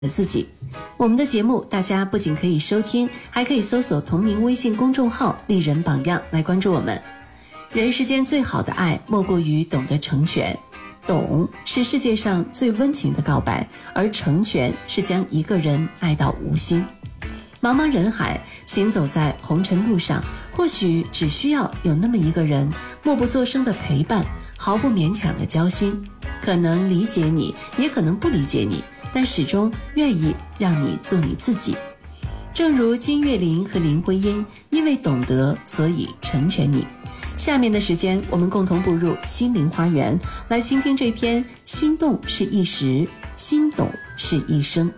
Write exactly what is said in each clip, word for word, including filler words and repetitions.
自己。我们的节目大家不仅可以收听，还可以搜索同名微信公众号丽人榜样来关注我们。人世间最好的爱莫过于懂得成全，懂是世界上最温情的告白，而成全是将一个人爱到无心。茫茫人海，行走在红尘路上，或许只需要有那么一个人，默不作声的陪伴，毫不勉强的交心，可能理解你，也可能不理解你，但始终愿意让你做你自己。正如金岳霖和林徽因因为懂得，所以成全你。下面的时间，我们共同步入心灵花园，来倾听这篇心动是一时，心懂是一生。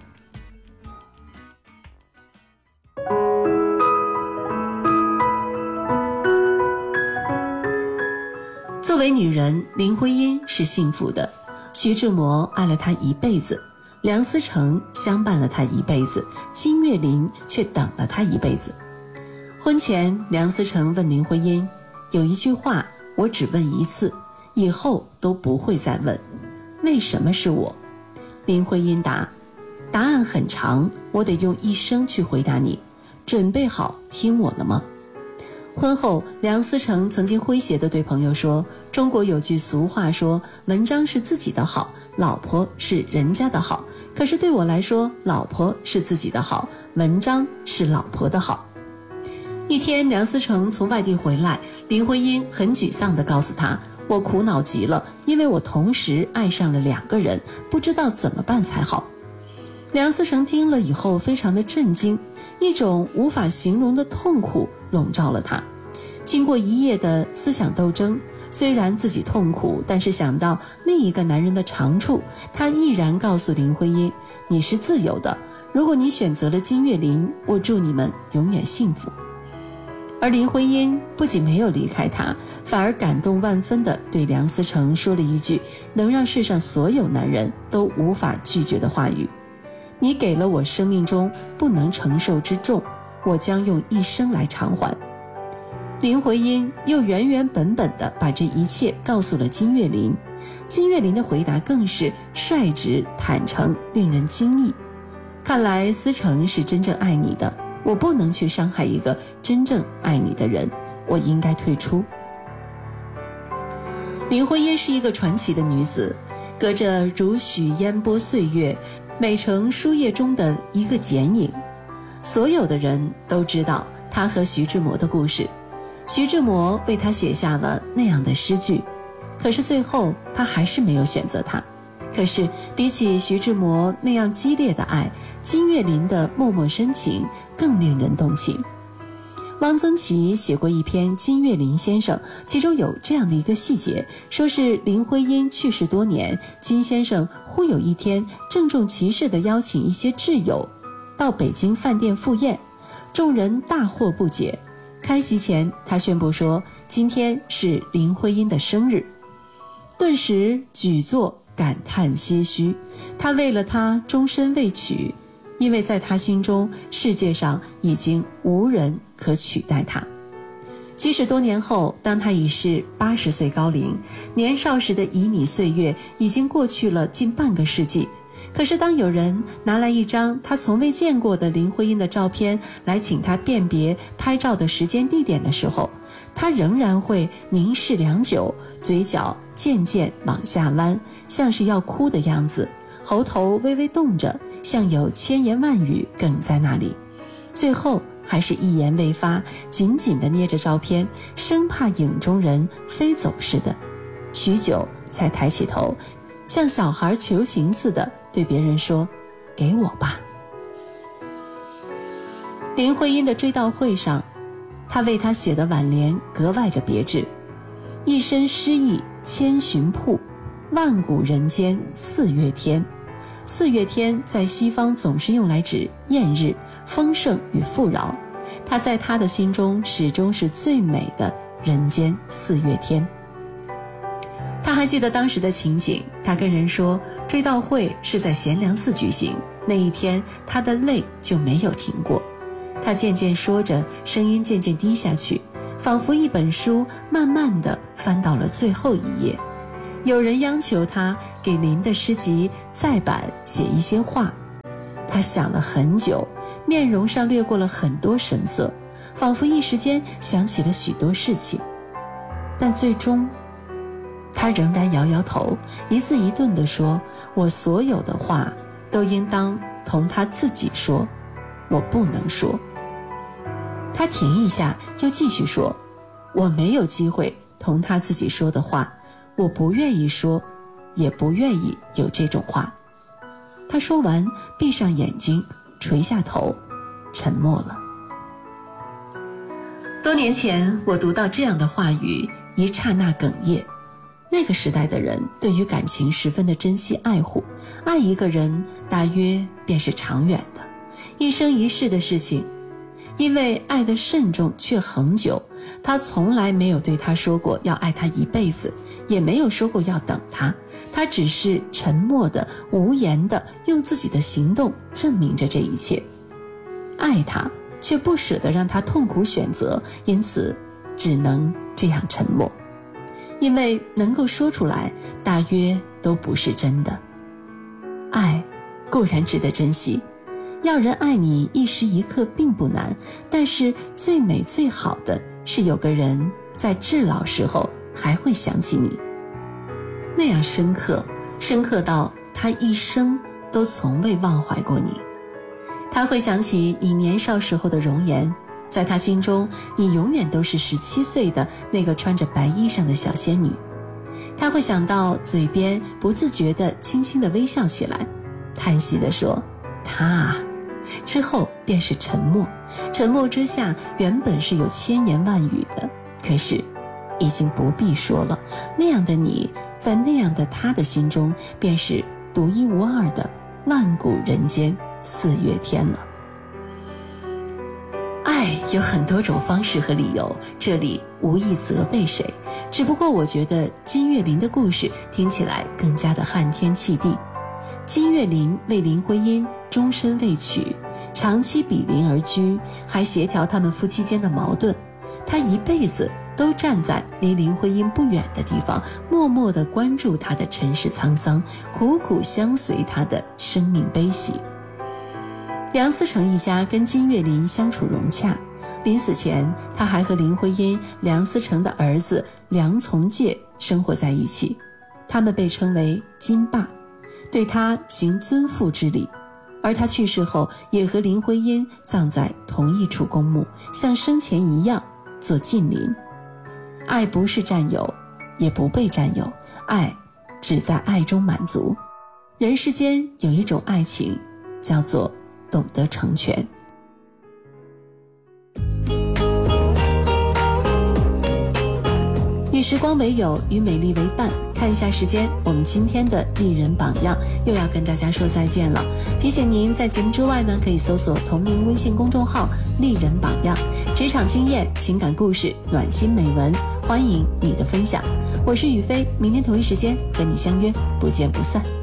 作为女人，林徽因是幸福的，徐志摩爱了她一辈子，梁思成相伴了她一辈子，金岳霖却等了她一辈子。婚前，梁思成问林徽因，有一句话我只问一次，以后都不会再问，为什么是我？林徽因答，答案很长，我得用一生去回答你，准备好听我了吗？婚后，梁思成曾经诙谐地对朋友说，中国有句俗话说，文章是自己的好，老婆是人家的好，可是对我来说，老婆是自己的好，文章是老婆的好。一天，梁思成从外地回来，林徽因很沮丧地告诉他，我苦恼极了，因为我同时爱上了两个人，不知道怎么办才好。梁思成听了以后非常的震惊，一种无法形容的痛苦笼罩了他。经过一夜的思想斗争，虽然自己痛苦，但是想到另一个男人的长处，他毅然告诉林徽因，你是自由的，如果你选择了金岳霖，我祝你们永远幸福。而林徽因不仅没有离开他，反而感动万分地对梁思成说了一句能让世上所有男人都无法拒绝的话语，你给了我生命中不能承受之重，我将用一生来偿还。林徽因又原原本本地把这一切告诉了金岳霖，金岳霖的回答更是率直坦诚，令人惊异。看来思成是真正爱你的，我不能去伤害一个真正爱你的人，我应该退出。林徽因是一个传奇的女子，隔着如许烟波岁月，美成书页中的一个剪影。所有的人都知道她和徐志摩的故事，徐志摩为她写下了那样的诗句，可是最后她还是没有选择他。可是比起徐志摩那样激烈的爱，金岳霖的脉脉深情更令人动情。汪曾祺写过一篇金岳霖先生，其中有这样的一个细节，说是林徽因去世多年，金先生忽有一天郑重其事地邀请一些挚友到北京饭店赴宴，众人大惑不解。开席前他宣布说，今天是林徽因的生日，顿时举座感叹唏嘘，他为了她终身未娶，因为在他心中世界上已经无人可取代他。即使多年后，当他已是八十岁高龄，年少时的旖旎岁月已经过去了近半个世纪，可是当有人拿来一张他从未见过的林徽因的照片来请他辨别拍照的时间地点的时候，他仍然会凝视良久，嘴角渐渐往下弯，像是要哭的样子，喉头微微动着，像有千言万语梗在那里，最后还是一言未发，紧紧地捏着照片，生怕影中人飞走似的，许久才抬起头，像小孩求情似的对别人说，给我吧。林徽因的追悼会上，他为她写的挽联格外的别致，一身诗意千寻瀑，万古人间四月天。四月天在西方总是用来指艳日、丰盛与富饶，它在他的心中始终是最美的人间四月天。他还记得当时的情景，他跟人说，追悼会是在贤良寺举行，那一天他的泪就没有停过。他渐渐说着，声音渐渐低下去，仿佛一本书慢慢地翻到了最后一页。有人央求他给林的诗集再版写一些话， 他想了很久，面容上掠过了很多神色，仿佛一时间想起了许多事情，但最终他仍然摇摇头，一字一顿地说，我所有的话都应当同他自己说，我不能说。他停一下，又继续说，我没有机会同他自己说的话，我不愿意说，也不愿意有这种话。他说完，闭上眼睛，垂下头，沉默了。多年前，我读到这样的话语，一刹那哽咽。那个时代的人对于感情十分的珍惜爱护，爱一个人大约便是长远的，一生一世的事情。因为爱得慎重却恒久，他从来没有对他说过要爱他一辈子，也没有说过要等他，他只是沉默的、无言的用自己的行动证明着这一切。爱他却不舍得让他痛苦选择，因此只能这样沉默。因为能够说出来，大约都不是真的。爱固然值得珍惜，要人爱你一时一刻并不难，但是最美最好的是有个人在至老时候还会想起你，那样深刻，深刻到他一生都从未忘怀过你。他会想起你年少时候的容颜，在他心中，你永远都是十七岁的那个穿着白衣裳的小仙女。他会想到嘴边不自觉地轻轻地微笑起来，叹息地说，他啊，之后便是沉默。沉默之下，原本是有千言万语的，可是已经不必说了。那样的你，在那样的他的心中，便是独一无二的万古人间四月天了。爱有很多种方式和理由，这里无意责备谁，只不过我觉得金岳霖的故事听起来更加的撼天泣地。金岳霖为林徽因终身未娶，长期比邻而居，还协调他们夫妻间的矛盾。他一辈子都站在离林徽因不远的地方，默默地关注她的尘世沧桑，苦苦相随她的生命悲喜。梁思成一家跟金岳霖相处融洽，临死前他还和林徽因、梁思成的儿子梁从诫生活在一起，他们被称为金爸，对他行尊父之礼，而他去世后也和林徽因葬在同一处公墓，像生前一样做近邻。爱不是占有，也不被占有，爱只在爱中满足。人世间有一种爱情，叫做懂得成全。与时光为友，与美丽为伴。看一下时间，我们今天的丽人榜样又要跟大家说再见了。提醒您在节目之外呢，可以搜索同名微信公众号丽人榜样，职场经验、情感故事、暖心美文，欢迎你的分享。我是雨飞，明天同一时间和你相约，不见不散。